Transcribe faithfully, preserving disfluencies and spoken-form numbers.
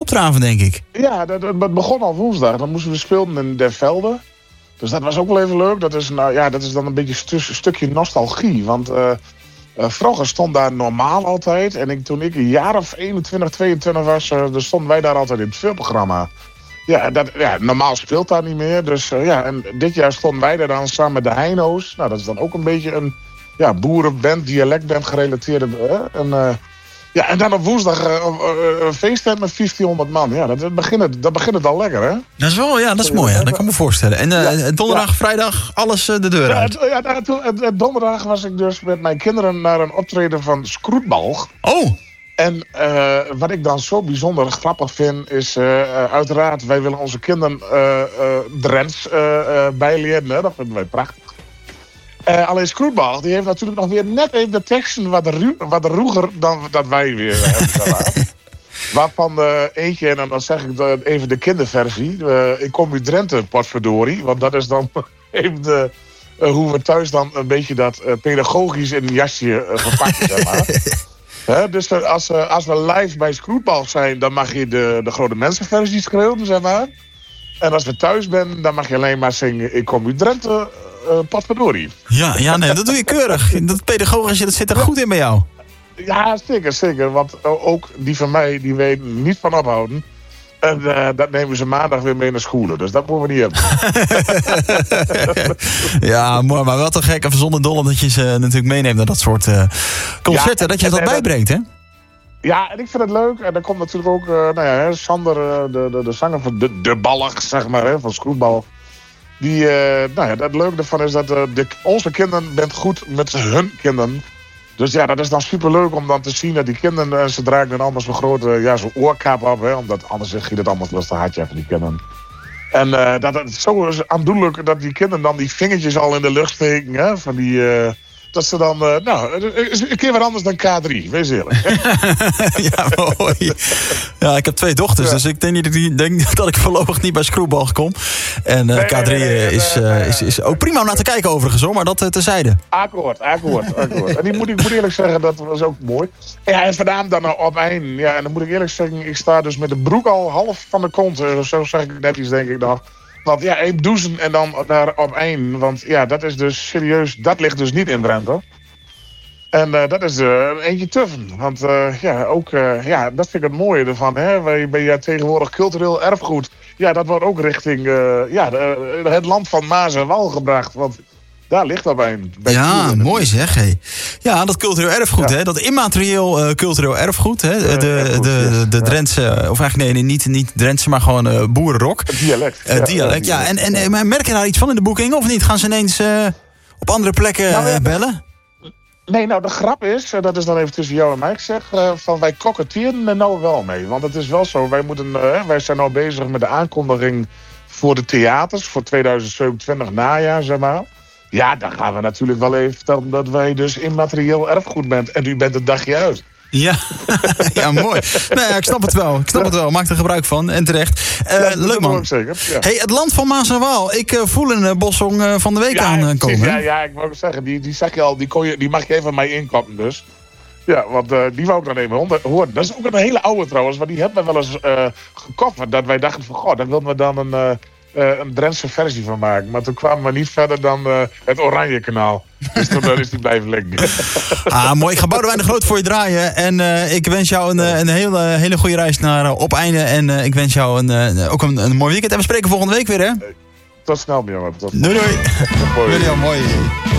opdraven, denk ik. Ja, dat, dat begon al woensdag. Dan moesten we spelen in Der Velde. Dus dat was ook wel even leuk. Dat is, nou, ja, dat is dan een beetje een stu- stukje nostalgie. Want uh, uh, vroeger stond daar normaal altijd. En ik, toen ik een jaar of eenentwintig, tweeëntwintig was, uh, dan stonden wij daar altijd in het filmprogramma. Ja, dat, ja, normaal speelt dat niet meer. Dus uh, ja, en dit jaar stonden wij daar dan samen met de Heino's. Nou, dat is dan ook een beetje een ja, boerenband, dialectband gerelateerde. Uh, en, uh, ja, en dan op woensdag uh, uh, een feesttent met vijftienhonderd man. Ja, dat, dat, begint het, dat begint het al lekker, hè? Dat is wel, ja, dat is mooi, hè? Dat kan ik me voorstellen. En uh, ja, donderdag, ja. vrijdag, alles uh, de deur ja, uit. Ja, ja, toen, uh, donderdag was ik dus met mijn kinderen naar een optreden van Skroetbalg. Oh! En uh, wat ik dan zo bijzonder grappig vind, is uh, uh, uiteraard, wij willen onze kinderen uh, uh, Drents uh, uh, bijleren. Hè? Dat vinden wij prachtig. Uh, alleen Skroetbalg, die heeft natuurlijk nog weer net even de teksten wat, ru- wat roeger dan dat wij weer hebben. Waarvan uh, eentje, en dan zeg ik de, even de kinderversie. Uh, ik kom uit Drenthe, potverdorie. Want dat is dan even de, uh, hoe we thuis dan een beetje dat uh, pedagogisch in een jasje uh, verpakken, zeg maar. He, dus als, uh, als we live bij Skroetbalg zijn, dan mag je de, de grote mensenversie schreeuwen, zeg maar. En als we thuis zijn, dan mag je alleen maar zingen, ik kom uit Drenthe, uh, potverdorie. Ja, ja, nee, dat doe je keurig. Dat pedagogische, dat zit er goed in bij jou. Ja, zeker, zeker. Want uh, ook die van mij, die weten niet van ophouden. En uh, dat nemen ze maandag weer mee naar scholen. Dus dat moeten we niet hebben. Ja, mooi. Maar wel te gek en zonder dolle dat je ze natuurlijk meeneemt naar dat soort uh, concerten. Ja, dat je en, dat en, bijbrengt, hè? Ja, en ik vind het leuk. En dan komt natuurlijk ook uh, nou ja, Sander, uh, de, de, de zanger van de, de Ballig, zeg maar, hè, van Skroetbalg. Die, uh, nou ja, het leuke ervan is dat uh, de, onze kinderen bent goed met hun kinderen. Dus ja, dat is dan superleuk om dan te zien dat die kinderen, ze dragen dan allemaal zo'n grote, ja, zo'n oorkap op, hè, omdat anders ging het allemaal lustig hartje van die kinderen. En uh, dat het zo is aandoenlijk dat die kinderen dan die vingertjes al in de lucht steken, hè, van die, uh, dat ze dan, uh, nou, een keer wat anders dan K drie, wees eerlijk. Ja, mooi. Ja, ik heb twee dochters, ja. Dus ik denk, niet, denk dat ik voorlopig niet bij Skroetbalg kom. En uh, nee, K drie nee, nee, nee, is, uh, is, is ook prima om naar te kijken overigens, hoor, maar dat uh, terzijde. Akkoord, akkoord, akkoord. En die moet, ik moet eerlijk zeggen, dat was ook mooi. Ja, en vandaan dan op één. Ja, en dan moet ik eerlijk zeggen, ik sta dus met de broek al half van de kont. Zo zeg ik netjes, denk ik nog. Want ja, één douchen en dan daar op één. Want ja, dat is dus serieus, dat ligt dus niet in Drenthe. En uh, dat is uh, eentje tuffen. Want uh, ja, ook, uh, ja, dat vind ik het mooie ervan. Hè? Wij ben ja tegenwoordig cultureel erfgoed. Ja, dat wordt ook richting uh, ja, de, het land van Maas en Wal gebracht. Want daar ligt dat bij. bij ja, mooi zeg. Hé. Ja, dat cultureel erfgoed, ja. Hè? Dat immaterieel uh, cultureel erfgoed. Hè? De, de, erfgoed, de, de, de Drentse, of eigenlijk nee, niet, niet Drentse, maar gewoon uh, boerenrock. Het dialect. Uh, ja, dialect, ja. En, en, en merk je daar iets van in de boeking of niet? Gaan ze ineens uh, op andere plekken nou, uh, bellen? Nee, nou de grap is, dat is dan even tussen jou en mij gezegd, uh, van wij koketteren er nou wel mee. Want het is wel zo, wij, moeten, uh, wij zijn nou bezig met de aankondiging voor de theaters, voor tweeduizend zevenentwintig najaar, zeg maar. Ja, dan gaan we natuurlijk wel even vertellen dat wij dus immaterieel erfgoed bent. En u bent een dagje uit. Ja, ja mooi. Nou ja, ik snap het wel. Ik snap het wel. Maak er gebruik van. En terecht. Uh, ja, leuk man. Zeker. Ja. Hey, het land van Maas en Waal. Ik uh, voel een uh, bossong uh, van de week ja, aankomen. Ja, ja, ik wou zeggen. Die, die zeg je al. Die, kon je, die mag je even van mij inklappen dus. Ja, want uh, die wou ik dan even horen. Dat is ook een hele oude trouwens. Want die hebben we wel eens uh, gekocht. Dat wij dachten van, goh, daar wilden we dan een... Uh, Uh, een Drentse versie van maken. Maar toen kwamen we niet verder dan uh, het Oranje Kanaal. Dus toen uh, is die blijven liggen. Ah, mooi. Ik ga Boudewijn de Groot voor je draaien. En uh, ik wens jou een, een hele, hele goede reis naar uh, Opeinde. En uh, ik wens jou een, uh, ook een, een mooi weekend. En we spreken volgende week weer, hè? Tot snel, jongen. Tot doei, doei. Doei, mooi.